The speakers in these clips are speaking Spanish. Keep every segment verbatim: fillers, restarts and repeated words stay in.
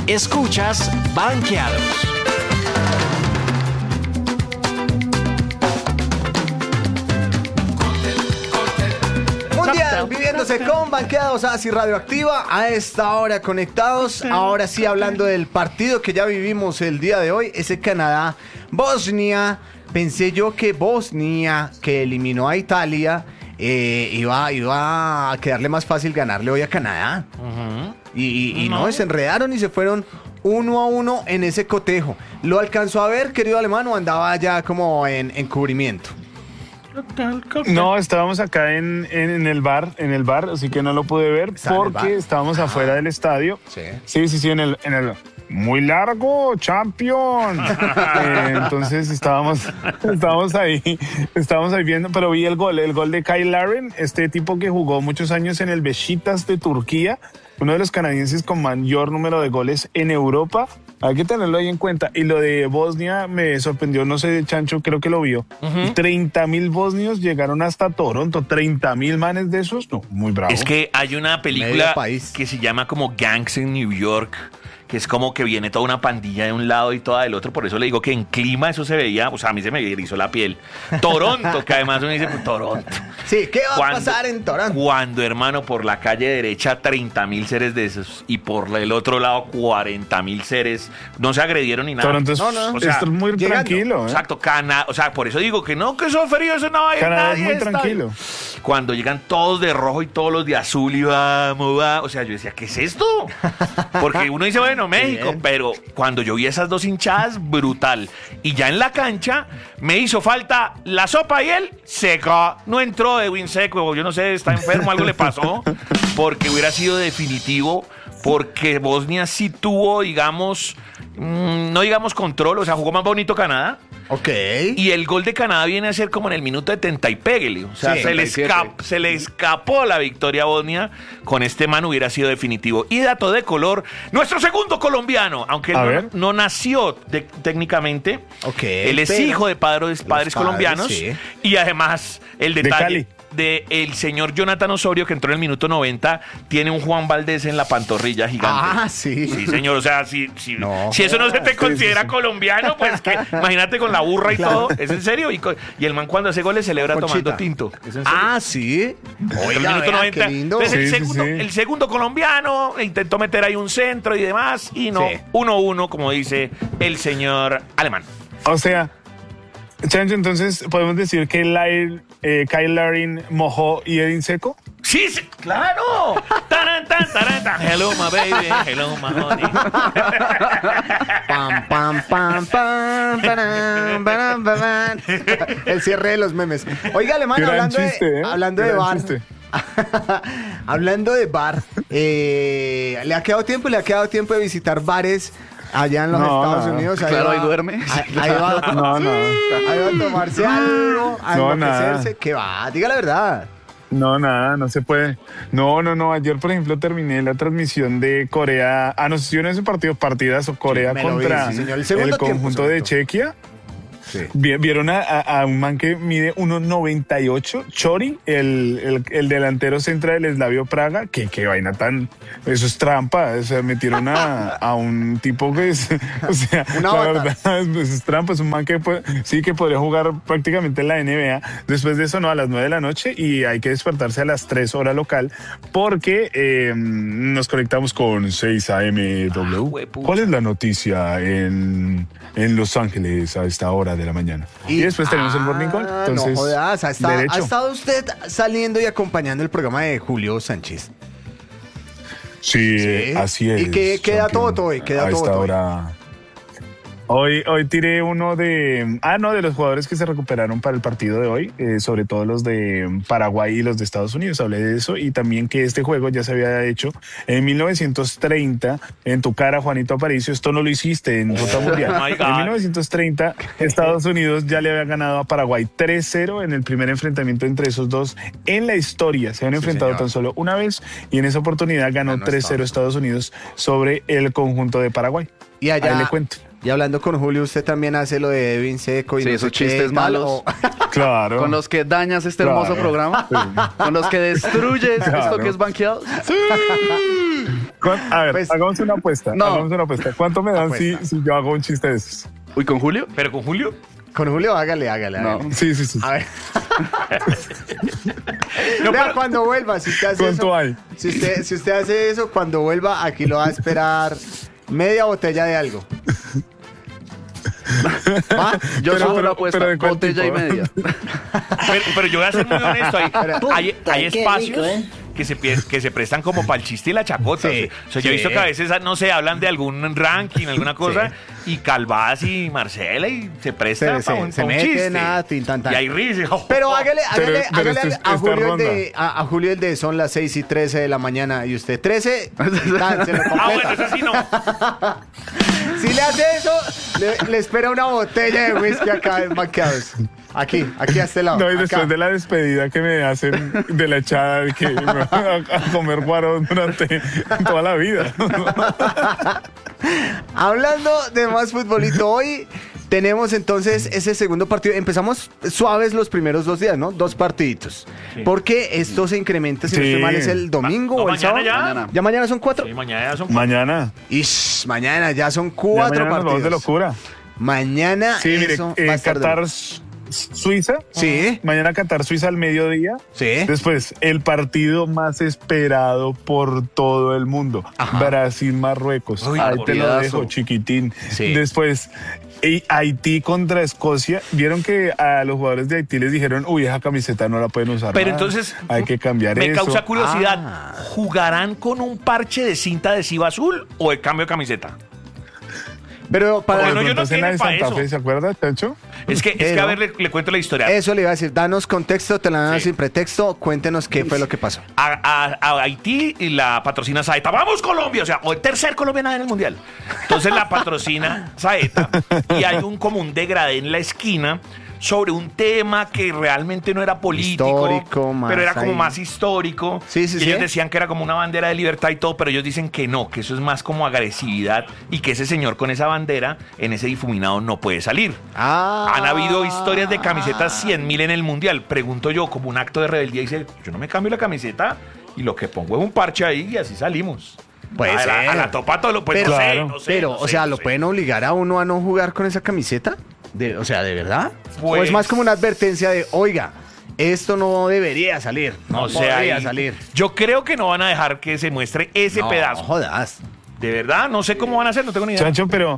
Escuchas Banqueados. Mundial viviéndose con Banqueados así Radioactiva a esta hora conectados. Ahora sí, hablando del partido que ya vivimos el día de hoy, ese Canadá-Bosnia. Pensé yo que Bosnia, que eliminó a Italia, eh, iba, iba a quedarle más fácil ganarle hoy a Canadá. Uh-huh. Y, y, y no. no, se enredaron y se fueron uno a uno en ese cotejo. ¿Lo alcanzó a ver, querido alemán, o andaba ya como en, en cubrimiento? No, estábamos acá en, en, en el bar, en el bar, así que no lo pude ver porque estábamos ah. afuera del estadio. Sí, sí, sí, sí en el, en el muy largo, champion. eh, entonces estábamos, estábamos ahí, estábamos ahí viendo, pero vi el gol, el gol de Kyle Larin, este tipo que jugó muchos años en el Beşiktaş de Turquía, uno de los canadienses con mayor número de goles en Europa. Hay que tenerlo ahí en cuenta. Y lo de Bosnia me sorprendió, no sé, Chancho, creo que lo vio. Uh-huh. treinta mil bosnios llegaron hasta Toronto. treinta mil manes de esos, no, muy bravo. Es que hay una película que se llama como Gangs in New York, que es como que viene toda una pandilla de un lado y toda del otro. Por eso le digo que en clima eso se veía, o sea, a mí se me erizó la piel. Toronto, que además uno dice, pues, Toronto. Sí, ¿qué va cuando, a pasar en Toronto? Cuando, hermano, por la calle derecha treinta mil seres de esos y por el otro lado cuarenta mil seres, no se agredieron ni nada. Toronto es, no, no. O sea, es muy llegando. Tranquilo. ¿eh? Exacto, Cana, o sea, por eso digo que no, que eso frío, eso no va a ir Canadá nadie. Es muy está tranquilo. Ahí. Cuando llegan todos de rojo y todos los de azul y vamos, vamos. O sea, yo decía, ¿qué es esto? Porque uno dice, bueno, México, bien. Pero cuando yo vi esas dos hinchadas, brutal. Y ya en la cancha me hizo falta la sopa y él seca. No entró Edwin Seco, yo no sé, está enfermo, algo le pasó. Porque hubiera sido definitivo. Porque Bosnia sí tuvo, digamos, mmm, no digamos control, o sea, jugó más bonito Canadá. Ok. Y el gol de Canadá viene a ser como en el minuto setenta y pégale. O sea, sí, se, le escap, se le escapó la victoria a Bosnia. Con este man hubiera sido definitivo. Y dato de color, nuestro segundo colombiano, aunque él no, no nació de, técnicamente. Ok. Él es hijo de padres, padres, padres colombianos. Sí. Y además, el detalle... De de el señor Jonathan Osorio, que entró en el minuto noventa, tiene un Juan Valdés en la pantorrilla gigante. Ah, sí. Sí, señor, o sea, si, si, no, si eso no se te sí, considera sí, sí. colombiano, pues que imagínate con la burra y claro. todo. ¿Es en serio? Y, y el man cuando hace goles celebra Conchita. Tomando tinto. ¿Es en serio? Ah, sí. Oiga, el minuto noventa. Qué lindo. Entonces, sí, el, segundo, sí, sí. el segundo colombiano intentó meter ahí un centro y demás, y no, uno uno, como dice el señor alemán. O sea, Chancho, entonces, ¿podemos decir que Lyle, eh, Kyle Larin mojó y Edin Seco? Sí, sí, claro. Taran, tan, taran, tan. Hello, my baby. Hello, my honey. Pam, pam, pam, pam, param, param, param. El cierre de los memes. Oiga, alemán, Gran hablando chiste, de, ¿eh? hablando de bar. Hablando de bar, eh, ¿le ha quedado tiempo? ¿Le ha quedado tiempo de visitar bares allá en los no, Estados no. Unidos? Ahí claro, va, ahí duerme. Ahí, ahí va, no, no. Ahí va a tomarse algo, a no, enloquecerse. Nada. ¿Qué va? Diga la verdad. No, nada, no se puede. No, no, no. Ayer, por ejemplo, terminé la transmisión de Corea. Ah, no sé si en ese partido, partidas o Corea sí, contra vi, sí, el, el conjunto de Chequia. Sí. Vieron a, a, a un man que mide uno noventa y ocho, Chori, el, el, el delantero central del Slavia Praga, que, que vaina tan... Eso es trampa, o sea, metieron a, a un tipo que es... O sea, Una la bata. verdad, es, es trampa, es un man que puede, sí que podría jugar prácticamente en la N B A. Después de eso, no, a las nueve de la noche, y hay que despertarse a las tres hora local, porque eh, nos conectamos con seis A M W. Ah, ¿cuál es la noticia en, en Los Ángeles a esta hora de la mañana? Y, y después tenemos ah, el Morning Call. Entonces, no jodas, ha estado, ha estado usted saliendo y acompañando el programa de Julio Sánchez. Sí, sí. Así es. ¿Y qué queda todo hoy? Queda a todo esta hora. Hoy, hoy tiré uno de... Ah, no, de los jugadores que se recuperaron para el partido de hoy, eh, sobre todo los de Paraguay y los de Estados Unidos. Hablé de eso y también que este juego ya se había hecho en mil novecientos treinta. En tu cara, Juanito Aparicio, esto no lo hiciste en Ruta Mundial. Oh en mil novecientos treinta, Estados Unidos ya le había ganado a Paraguay tres cero en el primer enfrentamiento entre esos dos en la historia. Se han enfrentado sí, tan solo una vez y en esa oportunidad ganó no, no tres cero Estados Unidos sobre el conjunto de Paraguay. Y allá... Ahí le cuento. Y hablando con Julio, usted también hace lo de Edwin Seco y sí, no esos sé chistes qué, malos. O... Claro. Con los que dañas este hermoso claro. programa. Sí. Con los que destruyes claro. esto que es Banqueados. Sí. A ver, Pues, hagamos una apuesta. no. Hagamos una apuesta. ¿Cuánto me dan si, Apuesta. si yo hago un chiste de esos? Uy, ¿con Julio? Pero con Julio. Con Julio, hágale, hágale, No. hágale. Sí, sí, sí. A ver. No, Vea, pero- cuando vuelva, si usted hace ¿Cuánto eso, hay? Si usted, si usted hace eso, cuando vuelva, aquí lo va a esperar media botella de algo. ¿Va? Yo Pero- subo pero- la apuesta, pero ¿de cuál botella tipo? y media. Pero, pero yo voy a ser muy honesto. Hay, hay, Puta, hay qué espacios rico, ¿eh? que, se, pie- que se prestan como para el chiste y la chacota. Sí, o sea, yo he sí. visto que a veces, no sé, hablan de algún ranking, alguna cosa, y Calvás y Marcela y se presta Se- para se- un, se pa' un meten chiste. a tin, tan, tan. Y hay risas. Pero hágale, Pero- hágale, pero hágale este- a, esta Julio el ronda. de, a, a Julio el de son las seis y trece de la mañana y usted trece, tan, se lo Ah, bueno, completa. eso sí no. Si le hace eso, le, le espera una botella de whisky acá en Banqueados. Aquí, aquí a este lado. No, y acá. después de la despedida que me hacen de la echada, de que me van a, a comer guarón durante toda la vida. Hablando de más futbolito, hoy tenemos entonces ese segundo partido. Empezamos suaves los primeros dos días, ¿no? Dos partiditos. Porque esto se incrementa, si no Sí. estoy mal, es el domingo No, o el mañana sábado. ya. Mañana. ¿Ya mañana son cuatro? Sí, mañana son Mañana. Ish, mañana ya son Ya cuatro mañana nos vamos partidos. de locura. Mañana Sí, mire, eso eh, va a estar duro. Qatar, Su- Suiza. Sí. Mañana Qatar, Suiza al mediodía. Sí. Después, el partido más esperado por todo el mundo. Ajá. Brasil, Marruecos. Uy, Ahí te lo partidazo. dejo, chiquitín. Sí. Después, eh, Haití contra Escocia. Vieron que a los jugadores de Haití les dijeron, uy, esa camiseta no la pueden usar. Pero más. entonces Hay que cambiar me eso. causa curiosidad. Ah. ¿Jugarán con un parche de cinta adhesiva azul o el cambio de camiseta? Pero para Bueno, yo no Entonces, la de tiene pa' Santa eso. Fe, ¿se acuerda, Chacho? Es que, es que Pero- a ver, le, le cuento la historia. eso le iba a decir, danos contexto, te la dan Sí. sin pretexto, cuéntenos qué fue lo que pasó. A, a- a Haití y la patrocina Saeta. ¡Vamos, Colombia! O sea, o el tercer colombiana en el mundial. Entonces la patrocina Saeta y hay un como un degradé en la esquina sobre un tema que realmente no era político, Histórico, más pero era como ahí. más histórico. Sí, sí, y sí. ellos decían que era como una bandera de libertad y todo, pero ellos dicen que no, que eso es más como agresividad y que ese señor con esa bandera en ese difuminado no puede salir. Ah. Han habido historias de camisetas cien mil en el mundial. Pregunto yo, como un acto de rebeldía, dice, yo no me cambio la camiseta y lo que pongo es un parche ahí y así salimos. Puede a, la, ser. a la topa todo lo pues, Pero- no sé, Claro. no sé, Pero, no o sé, sea, no ¿lo sé. pueden obligar a uno a no jugar con esa camiseta? De, o sea, ¿de verdad? ¿O Pues- es más como una advertencia de, oiga, esto no debería salir, no O sea, podría ahí- salir? yo creo que no van a dejar que se muestre ese No, pedazo. jodas. De verdad, no sé cómo van a hacer, no tengo ni idea. Chacho, pero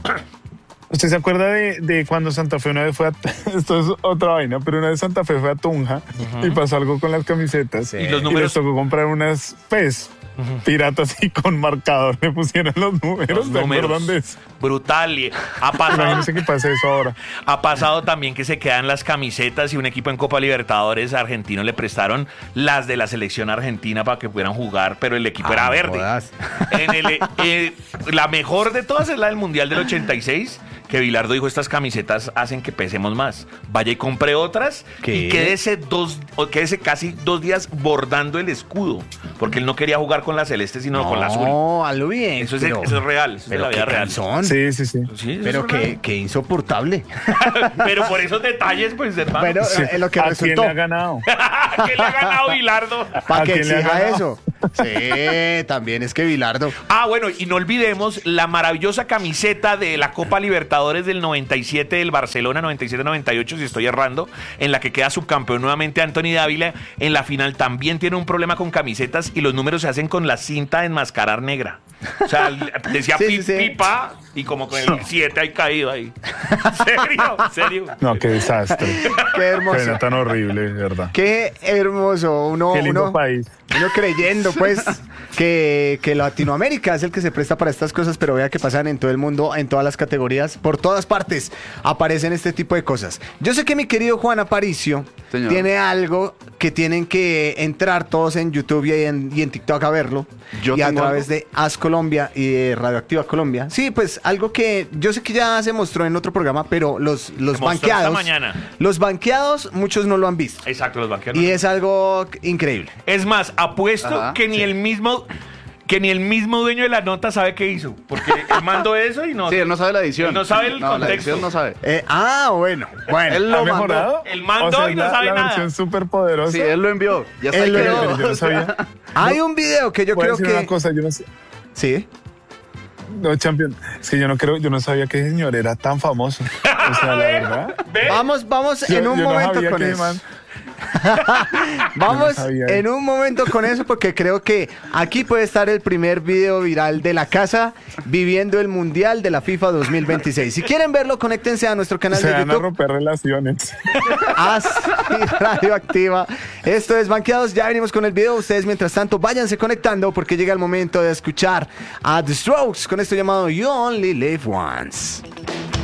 ¿usted se acuerda de, de cuando Santa Fe una vez fue a... Esto es otra vaina, pero una vez Santa Fe fue a Tunja y pasó algo con las camisetas. Sí. Y los Y números- les tocó comprar unas PES piratas y con marcador le pusieron los números. Los ¿Se números. acuerdan de eso? Brutal. Y ha pasado, Imagínense que pase eso ahora. ha pasado también que se quedan las camisetas y un equipo en Copa Libertadores argentino le prestaron las de la selección argentina para que pudieran jugar, pero el equipo Ah, era no verde. jodas. En el, eh, la mejor de todas es la del Mundial del ochenta y seis, que Bilardo dijo, estas camisetas hacen que pesemos más. Vaya y compre otras ¿Qué? y quédese, dos, o quédese casi dos días bordando el escudo, porque él no quería jugar con la celeste, sino con la azul. No, hazlo bien. Eso es, pero, eso es real, eso es de pero la vida qué real. cansón. Sí, sí, sí. Sí, eso Pero es qué, real. qué insoportable. Pero por esos detalles, pues, hermano. Bueno, Sí. eh, lo que ¿A resultó. quién le ha ganado? ¿Qué le ha ganado Bilardo? Para ¿A que quién le ha exija ganado? eso. Sí, también es que Bilardo. Ah, bueno, y no olvidemos la maravillosa camiseta de la Copa Libertadores del noventa y siete del Barcelona, noventa y siete noventa y ocho, si estoy errando, en la que queda subcampeón nuevamente Anthony Dávila. En la final también tiene un problema con camisetas y los números se hacen con la cinta de enmascarar negra. O sea, decía Sí, pi- sí, sí. pipa y como con el siete ahí caído ahí. ¿Serio? ¿Serio? No, qué desastre. Qué Qué hermoso. vaina tan horrible, de verdad. Qué hermoso. Uno, Qué lindo uno, país. uno creyendo, pues, que, que Latinoamérica es el que se presta para estas cosas, pero vea que pasan en todo el mundo, en todas las categorías, por todas partes aparecen este tipo de cosas. Yo sé que mi querido Juan Aparicio Señor. tiene algo que tienen que entrar todos en YouTube y en, y en TikTok a verlo. ¿Yo y a tengo través algo? de As Colombia y de Radioactiva Colombia. Sí, pues algo que yo sé que ya se mostró en otro programa, pero los, los Se mostró esta banqueados. mañana. Los banqueados, muchos no lo han visto. Exacto, los banqueros. Y es algo increíble. Es más, apuesto Ajá, que ni sí. el mismo que ni el mismo dueño de la nota sabe qué hizo, porque él mandó eso y no. Sí, él no sabe la edición. Él no sabe el no, la contexto. edición no sabe. Eh, ah, bueno. Bueno. Él ¿Ha lo mandó. mejorado? Él mandó O sea, y no la- sabe la nada. versión súper poderosa. Sí, él lo envió. Ya está Él ahí lo quedó. Pero yo no sabía. Hay un video que yo Voy a creo decir que... una cosa, yo no sé. Sí. No, champion. Es que yo no creo, yo no sabía que ese señor era tan famoso. O sea, la verdad. Vamos, vamos Yo- en un yo no momento sabía con que eso. man- Vamos Yo no sabía. en un momento con eso porque creo que aquí puede estar el primer video viral de la casa viviendo el Mundial de la FIFA dos mil veintiséis. Si quieren verlo, conéctense a nuestro canal Se de van a YouTube. romper relaciones. Así Radioactiva. Esto es Banqueados. Ya venimos con el video. Ustedes, mientras tanto, váyanse conectando porque llega el momento de escuchar a The Strokes con esto llamado You Only Live Once.